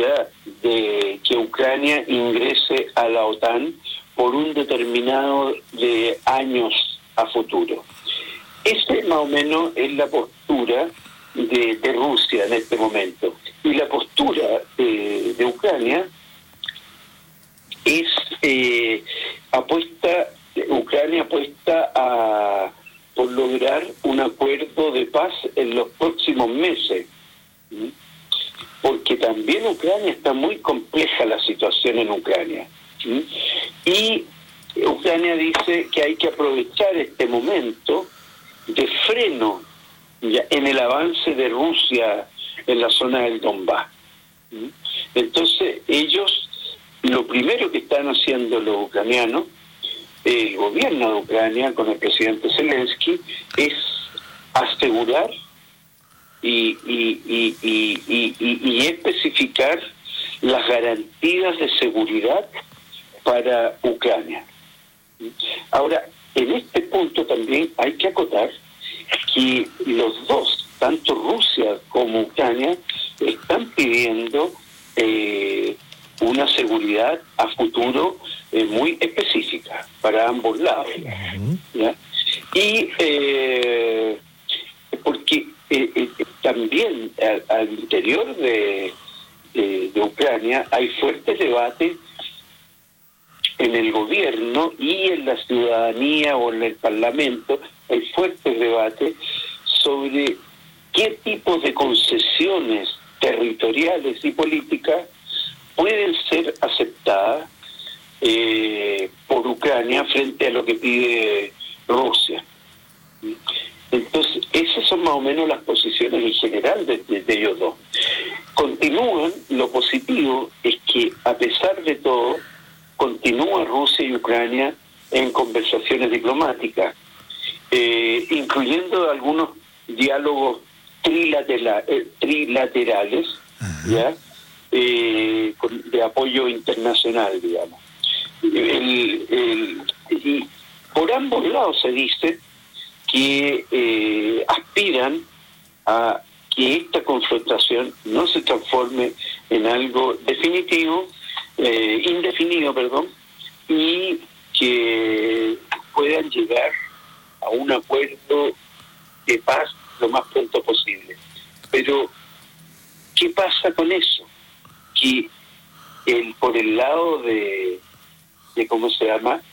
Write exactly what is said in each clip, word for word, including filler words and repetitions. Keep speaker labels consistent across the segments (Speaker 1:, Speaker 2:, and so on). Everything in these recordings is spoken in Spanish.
Speaker 1: Rusia de que Ucrania ingrese a la OTAN por un determinado de años a futuro. Esa más o menos es la postura de, de Rusia en este momento. Y la postura de, de Ucrania es eh, apuesta, Ucrania apuesta a por lograr un acuerdo de paz en los próximos meses. ¿Mm? Porque también Ucrania está muy compleja la situación en Ucrania. ¿Mm? Y Ucrania dice que hay que aprovechar este momento de freno ya, en el avance de Rusia en la zona del Donbass. ¿Mm? Entonces ellos, lo primero que están haciendo los ucranianos, el gobierno de Ucrania con el presidente Zelensky, es asegurar y, y, y, y, y, y, y especificar las garantías de seguridad para Ucrania. Ahora, en este punto también hay que acotar que los dos, tanto Rusia como Ucrania, están pidiendo eh, una seguridad a futuro eh, muy específica para ambos lados. ¿Ya? Y eh, porque eh, eh, también al, al interior de, de, de Ucrania hay fuertes debates en el gobierno y en la ciudadanía o en el parlamento, hay fuertes debates sobre qué tipos de concesiones territoriales y políticas pueden ser aceptadas eh, por Ucrania frente a lo que pide Rusia. Entonces, esas son más o menos las posiciones en general de, de, de ellos dos. Continúan, lo positivo es que a pesar de todo, continúa Rusia y Ucrania en conversaciones diplomáticas, eh, incluyendo algunos diálogos trilatera, eh, trilaterales, ¿ya? Eh, de apoyo internacional, digamos. El, el, y por ambos lados se dice que eh, aspiran a que esta confrontación no se transforme en algo definitivo, eh, indefinido, perdón, y que puedan llegar a un acuerdo de paz lo más pronto posible. Pero, ¿qué pasa con eso? Que el, por el lado de, de ¿cómo se llama?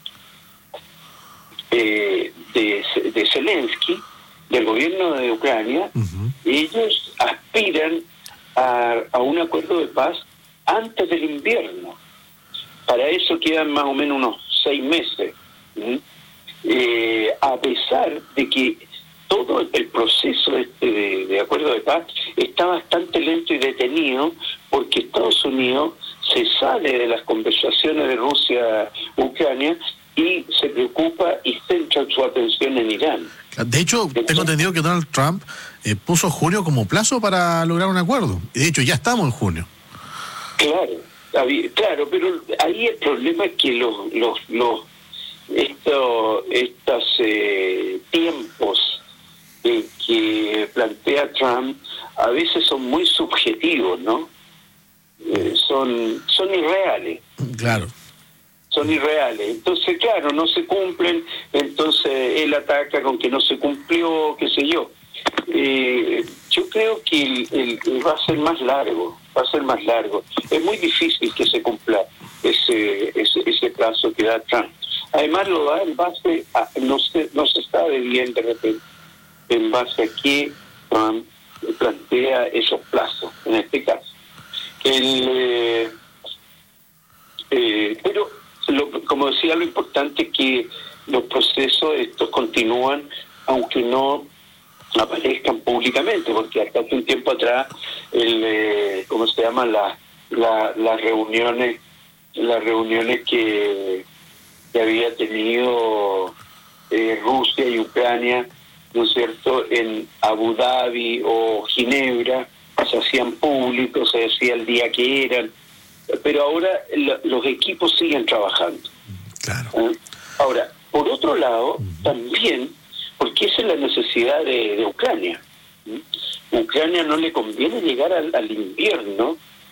Speaker 1: Eh, de, de Zelensky, del gobierno de Ucrania, uh-huh. ellos aspiran a, a un acuerdo de paz antes del invierno. Para eso quedan más o menos unos seis meses. ¿sí? Eh, a pesar de que todo el proceso este de, de acuerdo de paz está bastante lento y detenido porque Estados Unidos se sale de las conversaciones de Rusia-Ucrania y se preocupa y centra su atención en Irán.
Speaker 2: De hecho, Entonces, tengo entendido que Donald Trump eh, puso junio como plazo para lograr un acuerdo. Y de hecho, ya estamos en junio.
Speaker 1: Claro, claro, pero ahí el problema es que los los los estos estos eh, tiempos eh, que plantea Trump a veces son muy subjetivos, ¿no? Eh, son son irreales.
Speaker 2: Claro.
Speaker 1: Son irreales. Entonces, claro, no se cumplen, entonces él ataca con que no se cumplió, qué sé yo. Eh, yo creo que el, el, el va a ser más largo, va a ser más largo. Es muy difícil que se cumpla ese ese, ese plazo que da Trump. Además lo da en base a, no se, no se sabe bien de repente, en base a qué Trump plantea esos plazos, en este caso. El, eh, eh, pero Lo, como decía, lo importante es que los procesos estos continúan, aunque no aparezcan públicamente, porque hasta hace un tiempo atrás, el, eh, ¿cómo se llama? La, la, las reuniones, las reuniones que, que había tenido eh, Rusia y Ucrania, ¿no es cierto?, en Abu Dhabi o Ginebra, se hacían públicos, se decía el día que eran. Pero ahora lo, los equipos siguen trabajando.
Speaker 2: Claro.
Speaker 1: ¿Eh? Ahora, por otro lado, uh-huh. también, porque esa es la necesidad de, de Ucrania. ¿eh? Ucrania no le conviene llegar al, al invierno